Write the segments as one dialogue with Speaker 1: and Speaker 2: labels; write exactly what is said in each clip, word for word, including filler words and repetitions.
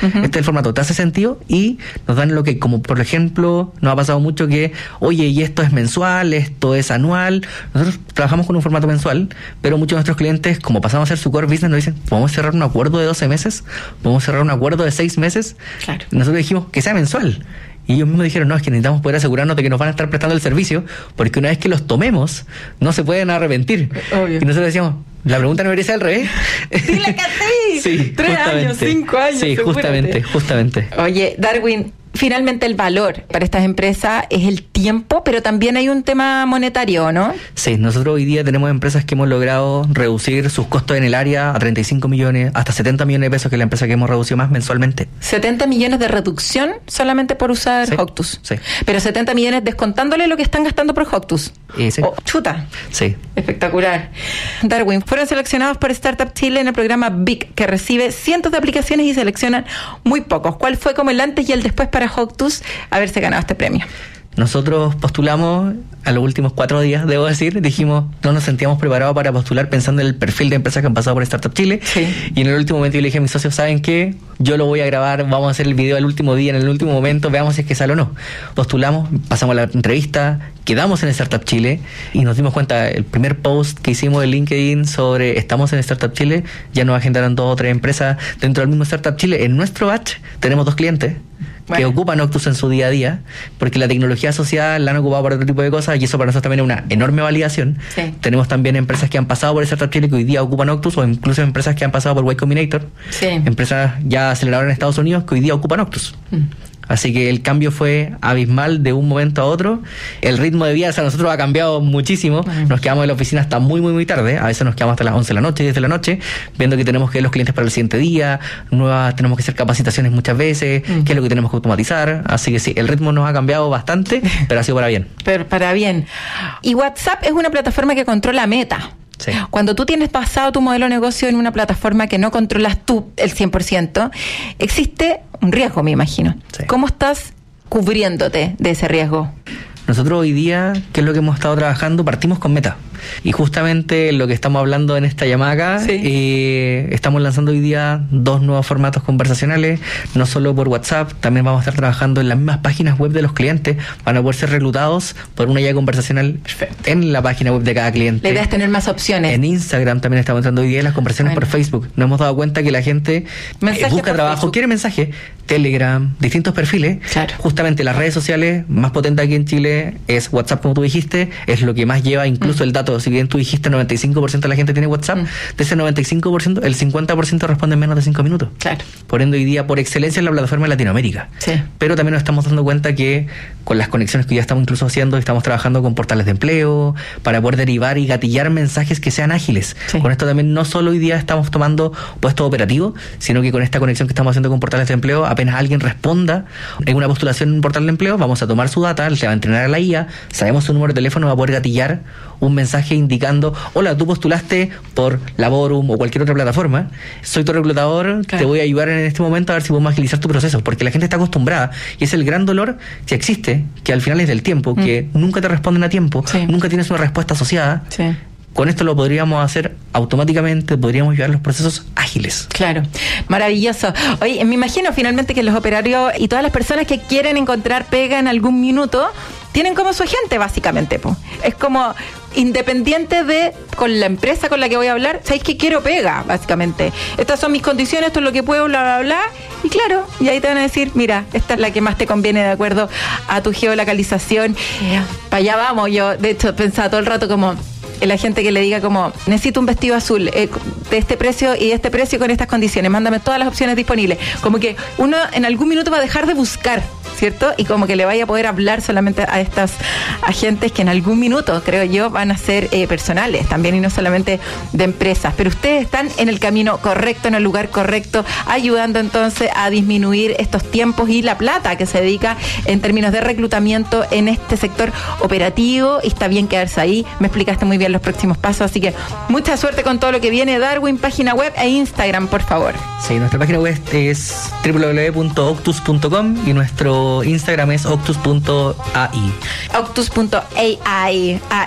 Speaker 1: Uh-huh. Este es el formato, ¿te hace sentido? Y nos dan lo que, como por ejemplo, nos ha pasado mucho que, oye, y esto es mensual, esto es anual. Nosotros trabajamos con un formato mensual, pero muchos de nuestros clientes, como pasamos a ser su core business, nos dicen, ¿podemos cerrar un acuerdo de doce meses? ¿Podemos cerrar un acuerdo de seis meses? Claro. Y nosotros dijimos que sea mensual. Y ellos mismos dijeron, no, es que necesitamos poder asegurarnos de que nos van a estar prestando el servicio, porque una vez que los tomemos, no se pueden arrepentir. Obvio. Y nosotros decíamos, la pregunta no debería ser al revés.
Speaker 2: Dile que sí.
Speaker 1: Sí,
Speaker 2: Tres años, cinco años.
Speaker 1: Sí, justamente, justamente.
Speaker 2: Oye, Darwin, finalmente el valor para estas empresas es el tiempo, pero también hay un tema monetario, ¿no?
Speaker 1: Sí, nosotros hoy día tenemos empresas que hemos logrado reducir sus costos en el área a treinta y cinco millones, hasta setenta millones de pesos, que es la empresa que hemos reducido más mensualmente.
Speaker 2: setenta millones de reducción solamente por usar
Speaker 1: sí,
Speaker 2: Hoctus.
Speaker 1: Sí.
Speaker 2: Pero setenta millones descontándole lo que están gastando por Hoctus.
Speaker 1: Eh, sí.
Speaker 2: Oh, chuta.
Speaker 1: Sí.
Speaker 2: Espectacular. Darwin, fueron seleccionados por Startup Chile en el programa B I C, que recibe cientos de aplicaciones y seleccionan muy pocos. ¿Cuál fue como el antes y el después para Hoctus haberse ganado este premio?
Speaker 1: Nosotros postulamos a los últimos cuatro días, debo decir, dijimos, no nos sentíamos preparados para postular pensando en el perfil de empresas que han pasado por Startup Chile. Sí. Y en el último momento yo le dije a mis socios, ¿saben qué? Yo lo voy a grabar, vamos a hacer el video al último día, en el último momento, veamos si es que sale o no. Postulamos, pasamos la entrevista, quedamos en Startup Chile y nos dimos cuenta, el primer post que hicimos en LinkedIn sobre estamos en Startup Chile, ya nos agendaron dos o tres empresas dentro del mismo Startup Chile. En nuestro batch tenemos dos clientes. Bueno. Que ocupan Hoctus en su día a día, porque la tecnología asociada la han ocupado para otro tipo de cosas y eso para nosotros también es una enorme validación. Sí. Tenemos también empresas que han pasado por Startup Chile que hoy día ocupan Hoctus, o incluso empresas que han pasado por Y Combinator, sí. Empresas ya aceleradoras en Estados Unidos que hoy día ocupan Hoctus. Mm. Así que el cambio fue abismal de un momento a otro. El ritmo de vida, o sea, nosotros ha cambiado muchísimo. Uh-huh. Nos quedamos en la oficina hasta muy, muy, muy tarde. A veces nos quedamos hasta las once de la noche, diez de la noche, viendo que tenemos que ver los clientes para el siguiente día, nuevas, tenemos que hacer capacitaciones muchas veces, uh-huh. qué es lo que tenemos que automatizar. Así que sí, el ritmo nos ha cambiado bastante, pero ha sido para bien.
Speaker 2: Pero para bien. Y WhatsApp es una plataforma que controla Meta. Sí. Cuando tú tienes basado tu modelo de negocio en una plataforma que no controlas tú el cien por ciento, existe un riesgo, me imagino. Sí. ¿Cómo estás cubriéndote de ese riesgo?
Speaker 1: Nosotros hoy día, ¿qué es lo que hemos estado trabajando? Partimos con Meta. Y justamente lo que estamos hablando en esta llamada acá, sí. eh, estamos lanzando hoy día dos nuevos formatos conversacionales, no solo por WhatsApp, también vamos a estar trabajando en las mismas páginas web de los clientes, van a poder ser reclutados por una guía conversacional Perfecto. En la página web de cada cliente.
Speaker 2: La idea es tener más opciones.
Speaker 1: En Instagram también estamos entrando hoy día las conversaciones bueno. por Facebook. Nos hemos dado cuenta que la gente eh, busca trabajo, Facebook. Quiere mensaje, Telegram, distintos perfiles. Claro. Justamente las redes sociales más potentes aquí en Chile es WhatsApp, como tú dijiste, es lo que más lleva incluso mm. el dato. Si bien tú dijiste noventa y cinco por ciento de la gente tiene WhatsApp, mm. de ese noventa y cinco por ciento, el cincuenta por ciento responde en menos de cinco minutos. Claro. Por ende, hoy día, por excelencia, es la plataforma de Latinoamérica. Sí. Pero también nos estamos dando cuenta que con las conexiones que ya estamos incluso haciendo, estamos trabajando con portales de empleo para poder derivar y gatillar mensajes que sean ágiles. Sí. Con esto también no solo hoy día estamos tomando puestos operativos, sino que con esta conexión que estamos haciendo con portales de empleo, apenas alguien responda en una postulación en un portal de empleo, vamos a tomar su data, se va a entrenar a la I A, sabemos su número de teléfono, va a poder gatillar un mensaje indicando, hola, tú postulaste por Laborum o cualquier otra plataforma, soy tu reclutador, claro. te voy a ayudar en este momento a ver si podemos agilizar tu proceso, porque la gente está acostumbrada, y es el gran dolor que existe, que al final es del tiempo, mm. que nunca te responden a tiempo, sí. nunca tienes una respuesta asociada. Sí. Con esto lo podríamos hacer automáticamente, podríamos llevar los procesos ágiles.
Speaker 2: Claro, maravilloso. Oye, me imagino finalmente que los operarios y todas las personas que quieren encontrar pega en algún minuto tienen como su agente, básicamente. Po. Es como independiente de con la empresa con la que voy a hablar, sabéis que quiero pega, básicamente. Estas son mis condiciones, esto es lo que puedo, bla, bla, bla. Y claro, y ahí te van a decir, mira, esta es la que más te conviene de acuerdo a tu geolocalización. Yeah. Para allá vamos. Yo, de hecho, pensaba todo el rato como la gente que le diga como, necesito un vestido azul eh, de este precio y de este precio con estas condiciones, mándame todas las opciones disponibles. Como que uno en algún minuto va a dejar de buscar, ¿cierto? Y como que le vaya a poder hablar solamente a estas agentes que en algún minuto, creo yo, van a ser eh, personales también y no solamente de empresas. Pero ustedes están en el camino correcto, en el lugar correcto, ayudando entonces a disminuir estos tiempos y la plata que se dedica en términos de reclutamiento en este sector operativo, y está bien quedarse ahí. Me explicaste muy bien los próximos pasos, así que mucha suerte con todo lo que viene. Darwin, página web e Instagram, por favor.
Speaker 1: Sí, nuestra página web es doble u doble u doble u punto octus punto com y nuestro Instagram es octus punto a i.
Speaker 2: octus punto a i.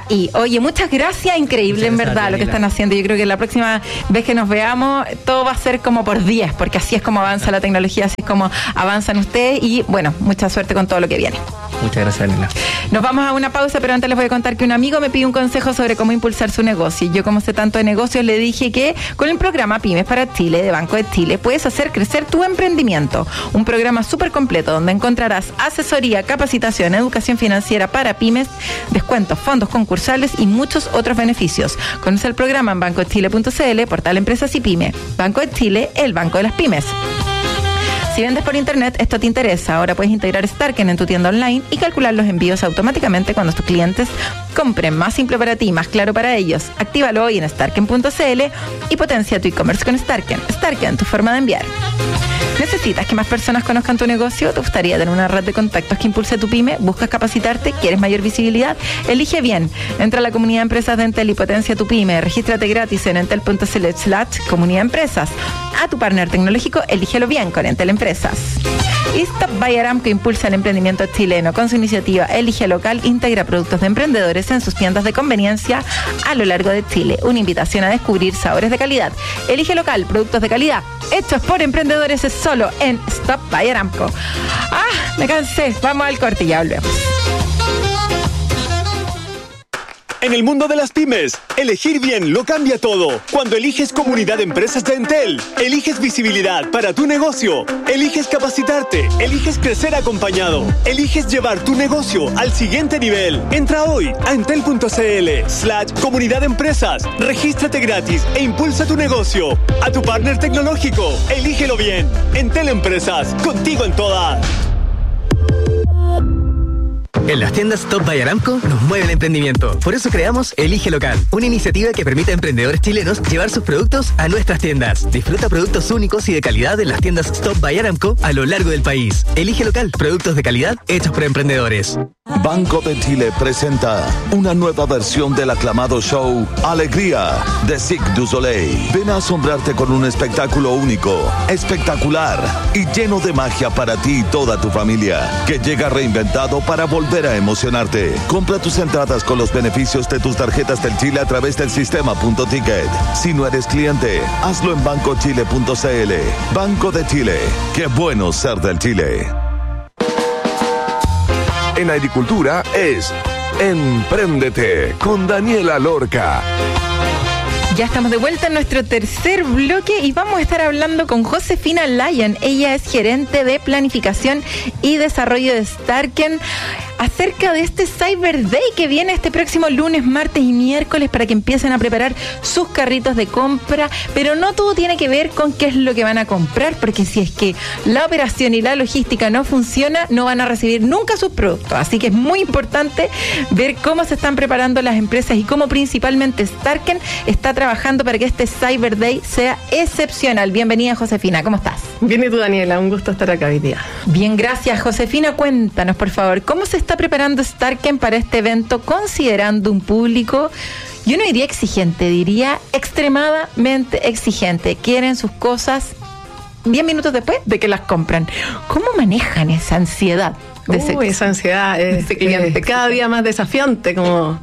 Speaker 2: ahí. Oye, muchas gracias, increíble en verdad lo que están haciendo. Yo creo que la próxima vez que nos veamos, todo va a ser como por diez, porque así es como avanza la tecnología, así es como avanzan ustedes y bueno, mucha suerte con todo lo que viene.
Speaker 1: Muchas gracias, Daniela.
Speaker 2: Nos vamos a una pausa, pero antes les voy a contar que un amigo me pidió un consejo sobre cómo impulsar su negocio. Yo, como sé tanto de negocios, le dije que con el programa Pymes para Chile de Banco de Chile puedes hacer crecer tu emprendimiento. Un programa súper completo donde encontrarás asesoría, capacitación, educación financiera para pymes, descuentos, fondos concursales y muchos otros beneficios. Conoce el programa en banco de chile punto c l, portal Empresas y Pyme. Banco de Chile, el banco de las pymes. Si vendes por internet, esto te interesa. Ahora puedes integrar Starken en tu tienda online y calcular los envíos automáticamente cuando tus clientes compren. Más simple para ti, más claro para ellos. Actívalo hoy en starken punto c l y potencia tu e-commerce con Starken. Starken, tu forma de enviar. ¿Necesitas que más personas conozcan tu negocio? ¿Te gustaría tener una red de contactos que impulse tu pyme? ¿Buscas capacitarte? ¿Quieres mayor visibilidad? Elige bien. Entra a la comunidad de empresas de Entel y potencia tu pyme. Regístrate gratis en entel punto c l slash comunidad empresas. A tu partner tecnológico, elígelo bien con Entel Empresas. Y Stop by Aramco impulsa el emprendimiento chileno. Con su iniciativa Elige Local, integra productos de emprendedores en sus tiendas de conveniencia a lo largo de Chile. Una invitación a descubrir sabores de calidad. Elige Local, productos de calidad hechos por emprendedores, es solo en Stop by Aramco. Ah, me cansé. Vamos al corte y ya volvemos.
Speaker 3: En el mundo de las pymes, elegir bien lo cambia todo. Cuando eliges Comunidad de Empresas de Entel, eliges visibilidad para tu negocio, eliges capacitarte, eliges crecer acompañado, eliges llevar tu negocio al siguiente nivel. Entra hoy a entel punto c l slash comunidad de empresas, regístrate gratis e impulsa tu negocio. A tu partner tecnológico, elígelo bien. Entel Empresas, contigo en todas.
Speaker 4: En las tiendas Stop by Aramco nos mueve el emprendimiento. Por eso creamos Elige Local, una iniciativa que permite a emprendedores chilenos llevar sus productos a nuestras tiendas. Disfruta productos únicos y de calidad en las tiendas Stop by Aramco a lo largo del país. Elige Local, productos de calidad hechos por emprendedores.
Speaker 5: Banco de Chile presenta una nueva versión del aclamado show Alegría de Cirque du Soleil. Ven a asombrarte con un espectáculo único, espectacular y lleno de magia para ti y toda tu familia, que llega reinventado para volver a emocionarte. Compra tus entradas con los beneficios de tus tarjetas del Chile a través del sistema Punto Ticket. Si no eres cliente, hazlo en banco chile punto c l. Banco de Chile. Qué bueno ser del Chile.
Speaker 6: En agricultura es Empréndete con Daniela Lorca.
Speaker 2: Ya estamos de vuelta en nuestro tercer bloque y vamos a estar hablando con Josefina Lyon. Ella es gerente de planificación y desarrollo de Starken, acerca de este Cyber Day que viene este próximo lunes, martes y miércoles para que empiecen a preparar sus carritos de compra. Pero no todo tiene que ver con qué es lo que van a comprar, porque si es que la operación y la logística no funciona, no van a recibir nunca sus productos. Así que es muy importante ver cómo se están preparando las empresas y cómo principalmente Starken está trabajando para que este Cyber Day sea excepcional. Bienvenida, Josefina, ¿cómo estás?
Speaker 7: Bien, y tú, Daniela, un gusto estar acá hoy día.
Speaker 2: Bien, gracias. Josefina, cuéntanos, por favor, ¿cómo se está preparando Starken para este evento, considerando un público, yo no diría exigente, diría extremadamente exigente? Quieren sus cosas diez minutos después de que las compran. ¿Cómo manejan esa ansiedad?
Speaker 7: De ese, Uy, esa ansiedad es, es cada día más desafiante, como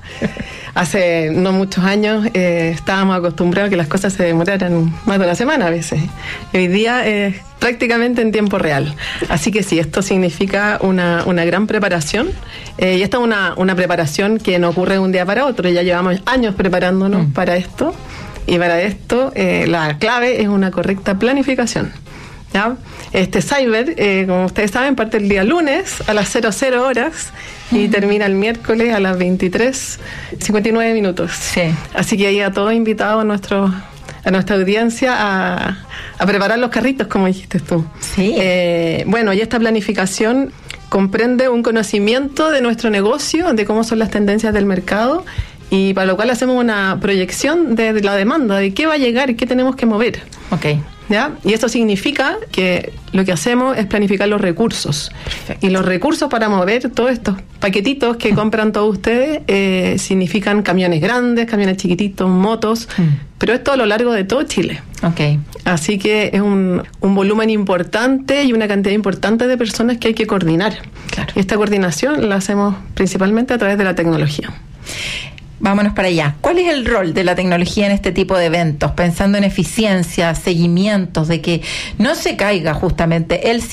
Speaker 7: hace no muchos años eh, estábamos acostumbrados a que las cosas se demoraran más de una semana a veces. Y hoy día es prácticamente en tiempo real. Así que sí, esto significa una, una gran preparación. Eh, y esta es una, una preparación que no ocurre de un día para otro. Ya llevamos años preparándonos mm. para esto. Y para esto eh, la clave es una correcta planificación. ¿Ya? Este Cyber, eh, como ustedes saben, parte el día lunes a las cero cero horas y uh-huh. termina el miércoles a las veintitrés cincuenta y nueve minutos.
Speaker 2: Sí.
Speaker 7: Así que ahí a todos invitados a nuestro a nuestra audiencia a, a preparar los carritos, como dijiste tú.
Speaker 2: Sí.
Speaker 7: Eh, bueno, y esta planificación comprende un conocimiento de nuestro negocio, de cómo son las tendencias del mercado, y para lo cual hacemos una proyección de la demanda, de qué va a llegar y qué tenemos que mover.
Speaker 2: Ok.
Speaker 7: ¿Ya? Y eso significa que lo que hacemos es planificar los recursos. Perfecto. Y los recursos para mover todos estos paquetitos que compran todos ustedes eh, significan camiones grandes, camiones chiquititos, motos, mm. pero esto a lo largo de todo Chile.
Speaker 2: Okay.
Speaker 7: Así que es un, un volumen importante y una cantidad importante de personas que hay que coordinar.
Speaker 2: Claro.
Speaker 7: Y esta coordinación la hacemos principalmente a través de la tecnología.
Speaker 2: Vámonos para allá. ¿Cuál es el rol de la tecnología en este tipo de eventos? Pensando en eficiencia, seguimientos, de que no se caiga justamente el